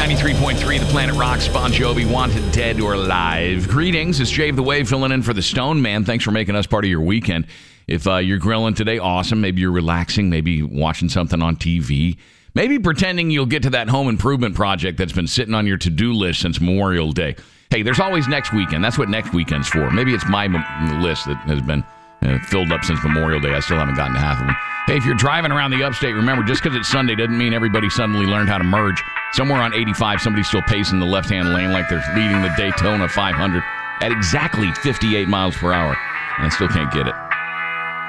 93.3 The Planet Rocks, Bon Jovi, Wanted Dead or Alive. Greetings, it's Jave the Wave filling in for the Stone Man. Thanks for making us part of your weekend. If you're grilling today, awesome. Maybe you're relaxing, maybe watching something on TV. Maybe pretending you'll get to that home improvement project that's been sitting on your to-do list since Memorial Day. Hey, there's always next weekend. That's what next weekend's for. Maybe it's my list that has been filled up since Memorial Day. I still haven't gotten to half of them. Hey, if you're driving around the upstate, remember, just because it's Sunday doesn't mean everybody suddenly learned how to merge. Somewhere on 85, somebody's still pacing the left-hand lane like they're leading the Daytona 500 at exactly 58 miles per hour. And I still can't get it.